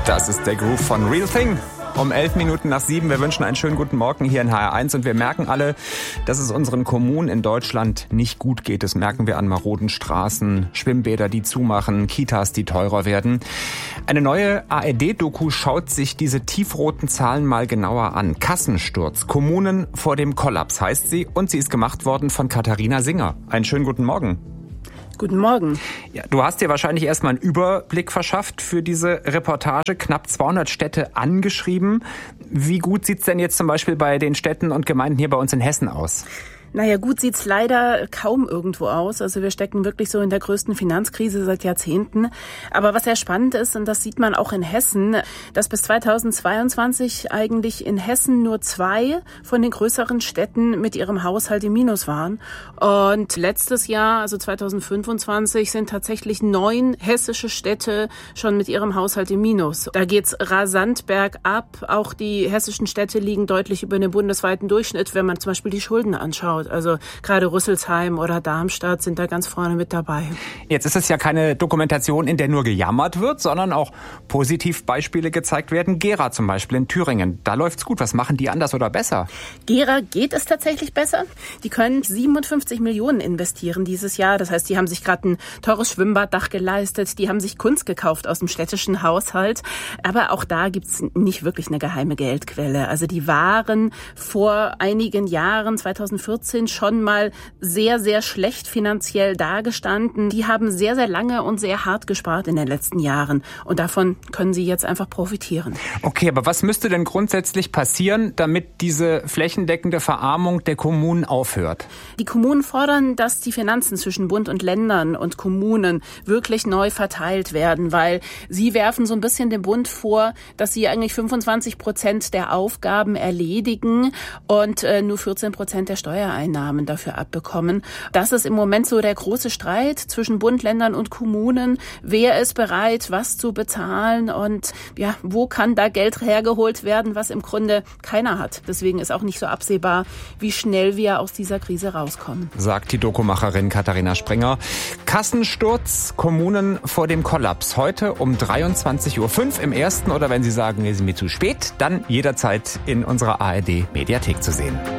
Das ist der Groove von Real Thing. Um 7:11. Wir wünschen einen schönen guten Morgen hier in HR1 und wir merken alle, dass es unseren Kommunen in Deutschland nicht gut geht. Das merken wir an maroden Straßen, Schwimmbäder, die zumachen, Kitas, die teurer werden. Eine neue ARD-Doku schaut sich diese tiefroten Zahlen mal genauer an. Kassensturz, Kommunen vor dem Kollaps heißt sie und sie ist gemacht worden von Katharina Singer. Einen schönen guten Morgen. Guten Morgen. Ja, du hast dir wahrscheinlich erstmal einen Überblick verschafft für diese Reportage. Knapp 200 Städte angeschrieben. Wie gut sieht's denn jetzt zum Beispiel bei den Städten und Gemeinden hier bei uns in Hessen aus? Naja, gut sieht's leider kaum irgendwo aus. Also wir stecken wirklich so in der größten Finanzkrise seit Jahrzehnten. Aber was sehr spannend ist, und das sieht man auch in Hessen, dass bis 2022 eigentlich in Hessen nur 2 von den größeren Städten mit ihrem Haushalt im Minus waren. Und letztes Jahr, also 2025, sind tatsächlich 9 hessische Städte schon mit ihrem Haushalt im Minus. Da geht's rasant bergab. Auch die hessischen Städte liegen deutlich über dem bundesweiten Durchschnitt, wenn man zum Beispiel die Schulden anschaut. Also gerade Rüsselsheim oder Darmstadt sind da ganz vorne mit dabei. Jetzt ist es ja keine Dokumentation, in der nur gejammert wird, sondern auch Positivbeispiele gezeigt werden. Gera zum Beispiel in Thüringen, da läuft's gut. Was machen die anders oder besser? Gera geht es tatsächlich besser. Die können 57 Millionen investieren dieses Jahr. Das heißt, die haben sich gerade ein teures Schwimmbaddach geleistet. Die haben sich Kunst gekauft aus dem städtischen Haushalt. Aber auch da gibt's nicht wirklich eine geheime Geldquelle. Also die waren vor einigen Jahren, 2014, schon mal sehr, sehr schlecht finanziell dagestanden. Die haben sehr, sehr lange und sehr hart gespart in den letzten Jahren. Und davon können sie jetzt einfach profitieren. Okay, aber was müsste denn grundsätzlich passieren, damit diese flächendeckende Verarmung der Kommunen aufhört? Die Kommunen fordern, dass die Finanzen zwischen Bund und Ländern und Kommunen wirklich neu verteilt werden, weil sie werfen so ein bisschen dem Bund vor, dass sie eigentlich 25% der Aufgaben erledigen und nur 14% der Steuereinnahmen dafür abbekommen. Das ist im Moment so der große Streit zwischen Bund, Ländern und Kommunen. Wer ist bereit, was zu bezahlen und ja, wo kann da Geld hergeholt werden, was im Grunde keiner hat. Deswegen ist auch nicht so absehbar, wie schnell wir aus dieser Krise rauskommen. Sagt die Dokumacherin Katharina Sprenger. Kassensturz, Kommunen vor dem Kollaps. Heute um 23:05 Uhr im Ersten oder wenn Sie sagen, wir sind mir zu spät, dann jederzeit in unserer ARD-Mediathek zu sehen.